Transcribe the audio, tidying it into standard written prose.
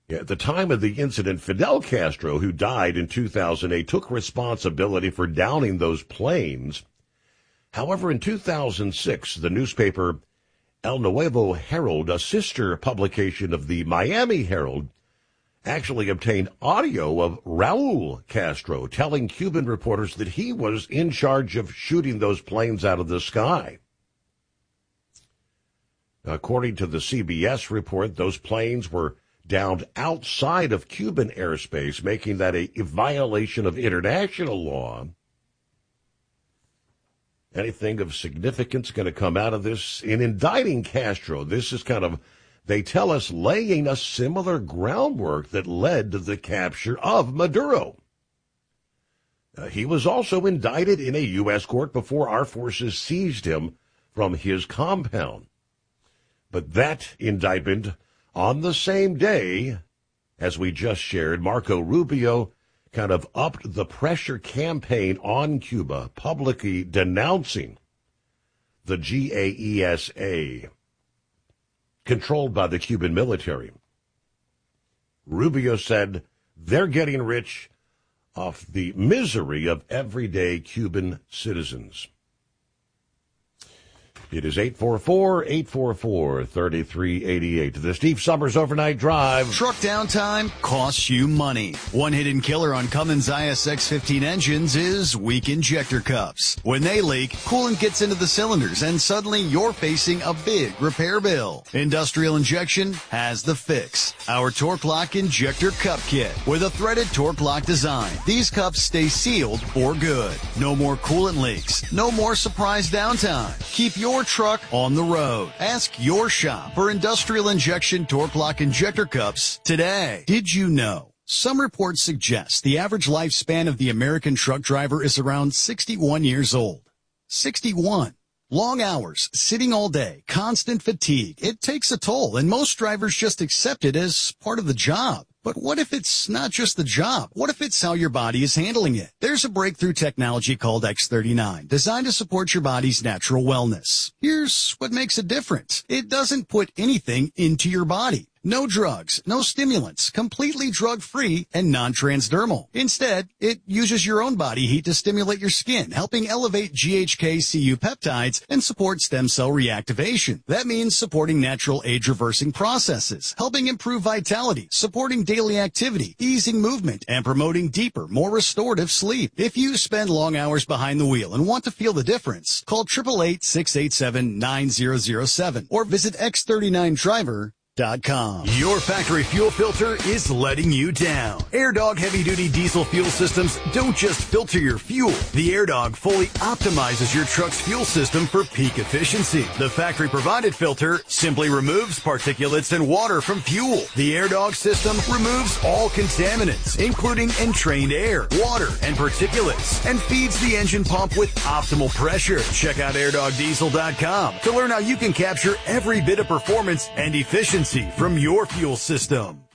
At the time of the incident, Fidel Castro, who died in 2008, took responsibility for downing those planes. However, in 2006, the newspaper El Nuevo Herald, a sister publication of the Miami Herald, actually obtained audio of Raul Castro telling Cuban reporters that he was in charge of shooting those planes out of the sky. According to the CBS report, those planes were downed outside of Cuban airspace, making that a violation of international law. Anything of significance going to come out of this? In indicting Castro, this is kind of, they tell us, laying a similar groundwork that led to the capture of Maduro. He was also indicted in a U.S. court before our forces seized him from his compound. But that indictment, on the same day, as we just shared, Marco Rubio kind of upped the pressure campaign on Cuba, publicly denouncing the GAESA, controlled by the Cuban military. Rubio said they're getting rich off the misery of everyday Cuban citizens. It is 844-844-3388. The Steve Summers Overnight Drive. Truck downtime costs you money. One hidden killer on Cummins ISX-15 engines is weak injector cups. When they leak, coolant gets into the cylinders and suddenly you're facing a big repair bill. Industrial Injection has the fix. Our Torque Lock Injector Cup Kit with a threaded Torque Lock design. These cups stay sealed for good. No more coolant leaks. No more surprise downtime. Keep your truck on the road. Ask your shop for Industrial Injection Torque Lock Injector Cups today. Did you know? Some reports suggest the average lifespan of the American truck driver is around 61 years old. 61. Long hours, sitting all day, constant fatigue. It takes a toll, and most drivers just accept it as part of the job. But what if it's not just the job? What if it's how your body is handling it? There's a breakthrough technology called X39, designed to support your body's natural wellness. Here's what makes it different. It doesn't put anything into your body. No drugs, no stimulants, completely drug-free and non-transdermal. Instead, it uses your own body heat to stimulate your skin, helping elevate GHK-Cu peptides and support stem cell reactivation. That means supporting natural age-reversing processes, helping improve vitality, supporting daily activity, easing movement, and promoting deeper, more restorative sleep. If you spend long hours behind the wheel and want to feel the difference, call 888-687-9007 or visit X39Driver.com. Your factory fuel filter is letting you down. AirDog heavy-duty diesel fuel systems don't just filter your fuel. The AirDog fully optimizes your truck's fuel system for peak efficiency. The factory-provided filter simply removes particulates and water from fuel. The AirDog system removes all contaminants, including entrained air, water, and particulates, and feeds the engine pump with optimal pressure. Check out AirDogDiesel.com to learn how you can capture every bit of performance and efficiency from your fuel system.